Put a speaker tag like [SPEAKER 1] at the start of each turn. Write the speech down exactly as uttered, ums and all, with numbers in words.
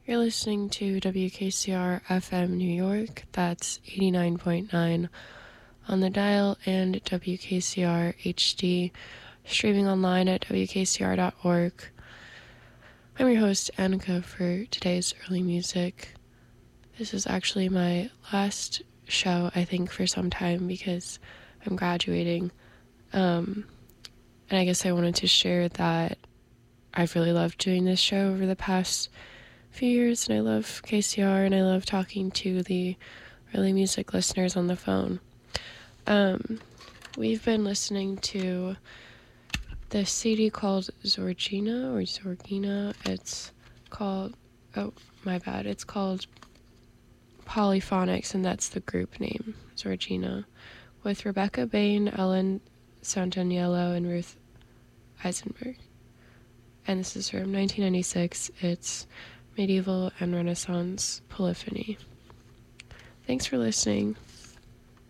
[SPEAKER 1] You're listening to W K C R F M New York. That's eighty-nine point nine on the dial, and W K C R H D streaming online at W K C R dot org. I'm your host, Annika, for today's early music. This is actually my last show, I think, for some time because I'm graduating. Um, and I guess I wanted to share that I've really loved doing this show over the past few years, and I love K C R, and I love talking to the early music listeners on the phone. Um, we've been listening to this C D called Zorgina, or Zorgina. It's called, oh, my bad, it's called Polyphonics, and that's the group name, Zorgina, with Rebecca Bain, Ellen Santaniello, and Ruth Eisenberg. And this is from nineteen ninety-six. It's Medieval and Renaissance Polyphony. Thanks for listening.